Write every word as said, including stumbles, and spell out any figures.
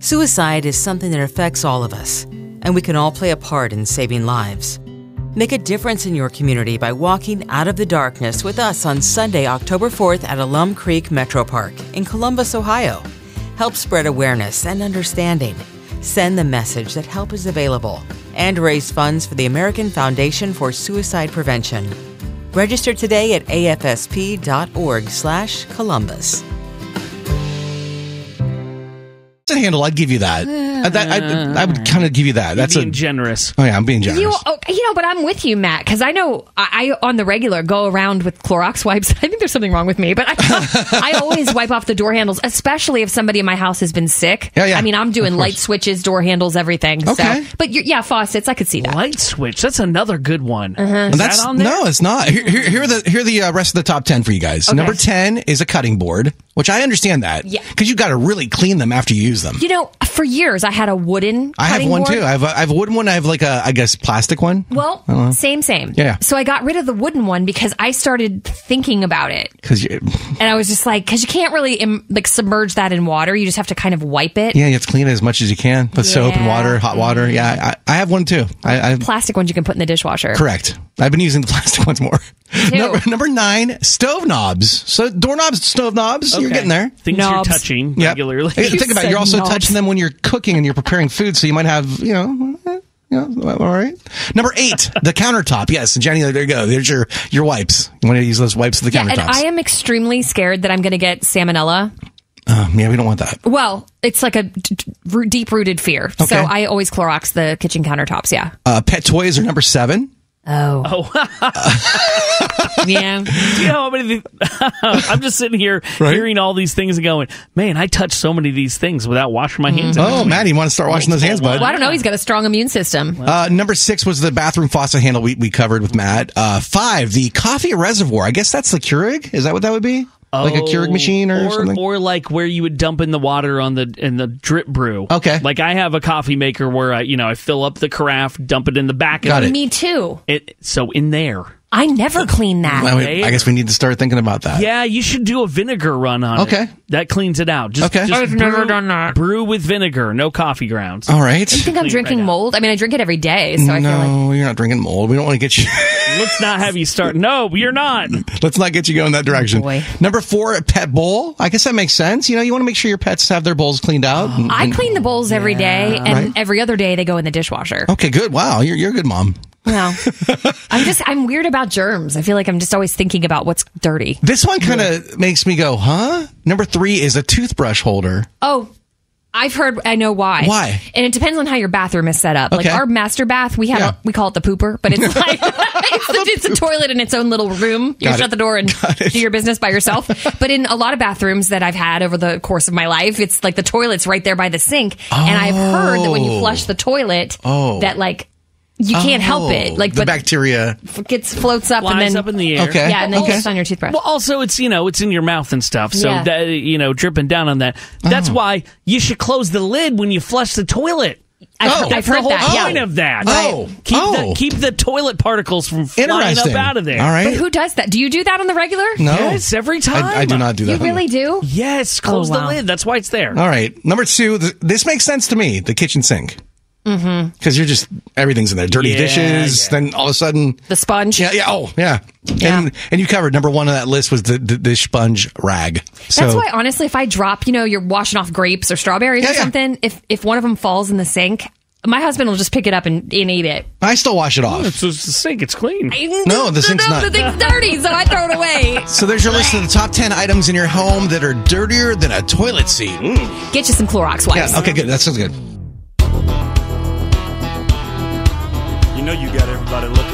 Suicide is something that affects all of us, and we can all play a part in saving lives. Make a difference in your community by walking out of the darkness with us on Sunday, October fourth at Alum Creek Metro Park in Columbus, Ohio. Help spread awareness and understanding. Send the message that help is available and raise funds for the American Foundation for Suicide Prevention. Register today at A F S P dot org slash Columbus. A handle, I'd give you that. Uh, that I, I would kind of give you that. That's being a, generous. Oh yeah, I'm being generous. You, oh, you know, but I'm with you, Matt, because I know I, I on the regular go around with Clorox wipes. I think there's something wrong with me, but I, I always wipe off the door handles, especially if somebody in my house has been sick. Yeah, yeah. I mean, I'm doing light switches, door handles, everything. Okay. So, but you're, yeah, faucets, I could see that. Light switch. That's another good one. Uh-huh. Is That's that on there? no, it's not. Here, here, here are the here are the uh, rest of the top ten for you guys. Okay. Number ten is a cutting board, which I understand that. Yeah. Because you got to really clean them after you use them. You know, for years I had a wooden. I have cutting one board. too. I have a, I have a wooden one. I have like a I guess plastic one. Well, same, same. Yeah. So I got rid of the wooden one because I started thinking about it. Because you, And I was just like, because you can't really im- like submerge that in water. You just have to kind of wipe it. yeah, you have to clean it as much as you can. Put soap and Yeah. water, hot water. Yeah, I, I have one too. I, I Plastic ones you can put in the dishwasher. correct. I've been using the plastic ones more. too. Number, number nine, stove knobs. So doorknobs, stove knobs. You're Okay. getting there. Things Knobs. you're touching Yep. regularly. Hey, think about it. said You're also knobs. touching them when you're cooking and you're preparing food, so you might have, you know, eh, you know, all right. Number eight, the countertop. Yes, Jenny, there you go. There's your your wipes. You want to use those wipes for the Yeah, and countertops? I am extremely scared that I'm going to get salmonella. Um, yeah, we don't want that. Well, it's like a d- d- deep-rooted fear. Okay. So I always Clorox the kitchen countertops, yeah. Uh, pet toys are number seven. Oh. yeah. Do you know how many? I'm just sitting here Right? hearing all these things and going, man, I touch so many of these things without washing my hands. in Oh, between. Maddie, you want to start washing those hands, bud? Well, I don't know. He's got a strong immune system. Uh, number six was the bathroom faucet handle we, we covered with Matt. Uh, five, the coffee reservoir. I guess that's the Keurig. Is that what that would be? Like a Keurig machine or, or something? or like where you would dump in the water on the in the drip brew. Okay. Like I have a coffee maker where I you know I fill up the carafe, dump it in the back Got of it. Me too. it. So in there. I never clean that. Well, I guess we need to start thinking about that. Yeah, you should do a vinegar run on Okay. it. That cleans it out. Just, Okay. just I've brew, never done that. Brew with vinegar, no coffee grounds. All right. I think I'm Clean it drinking right out. mold. I mean, I drink it every day, so I feel like... No, you're not drinking mold. We don't want to get you. Let's not have you start. No, you're not. Let's not get you going that direction. boy. Number four, a pet bowl. I guess that makes sense. You know, you want to make sure your pets have their bowls cleaned out. and- I and- clean the bowls every day, and Right. every other day they go in the dishwasher. Okay, good. Wow, you're you're a good mom. Well, I'm just, I'm weird about germs. I feel like I'm just always thinking about what's dirty. This one kind of makes me go, huh? Number three is a toothbrush holder. Oh, I've heard, I know why. Why? And it depends on how your bathroom is set up. Okay. Like our master bath, we have, Yeah. a, we call it the pooper, but it's like, it's, the, it's a toilet in its own little room. You Got shut it. the door and do your business by yourself. But in a lot of bathrooms that I've had over the course of my life, it's like the toilet's right there by the sink. And I've heard that when you flush the toilet, Oh. that like, you can't help it. Like, the but bacteria. it gets floats up Flies and then up in the air. Okay. yeah, and then Okay. gets on your toothbrush. Well, also, it's, you know, it's in your mouth and stuff. So, Yeah. that, you know, dripping down on that. That's Oh. why you should close the lid when you flush the toilet. I've, Oh. I've That's heard the whole that. point Yeah. of that. Oh. Keep, Oh. The, keep the toilet particles from flying up Interesting. out of there. All right. But who does that? Do you do that on the regular? No. Yes, every time. I, I do not do You that. really do? Yes, close Oh, the wow. lid. That's why it's there. All right. Number two, th- this makes sense to me. The kitchen sink. Mm-hmm. Because you're just, everything's in there. Dirty Yeah, dishes. yeah. Then all of a sudden. The sponge? Yeah, yeah. Oh, yeah. Yeah. And and you covered number one on that list was the the, the sponge rag. So That's why, honestly, if I drop, you know, you're washing off grapes or strawberries Yeah, or yeah. something, if if one of them falls in the sink, my husband will just pick it up and, and eat it. I still wash it off. It's just the sink. It's clean. No, the sink's no, not. the thing's dirty, so I throw it away. So there's your list of the top ten items in your home that are dirtier than a toilet seat. Mm. Get you some Clorox wipes. Yeah. Okay. Good. That sounds good. You know you got everybody looking.